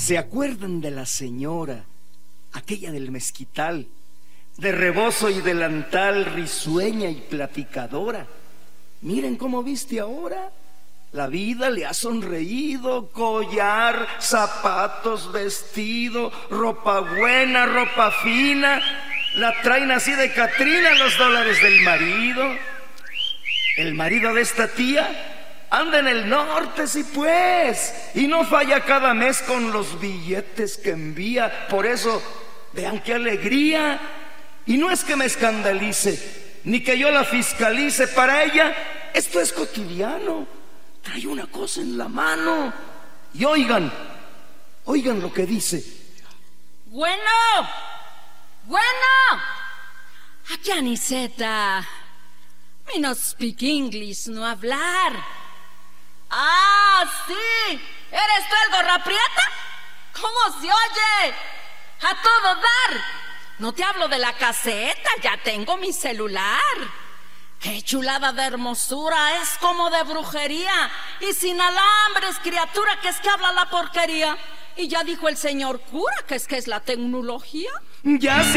¿Se acuerdan de la señora, aquella del mezquital, de rebozo y delantal, risueña y platicadora? Miren cómo viste ahora. La vida le ha sonreído, collar, zapatos, vestido, ropa buena, ropa fina. La traen así de Catrina los dólares del marido. El marido de esta tía anda en el norte, sí pues, y no falla cada mes con los billetes que envía. Por eso, vean qué alegría. Y no es que me escandalice, ni que yo la fiscalice. Para ella esto es cotidiano. Trae una cosa en la mano. Y oigan lo que dice. Bueno, aquí Aniceta. Me no speak English, no hablar. Ah, sí, ¿eres tú el gorra prieta? ¿Cómo se oye? A todo dar. No te hablo de la caseta, ya tengo mi celular. Qué chulada de hermosura, es como de brujería. Y sin alambres, criatura, que es que habla la porquería. Y ya dijo el señor cura que es la tecnología. Ya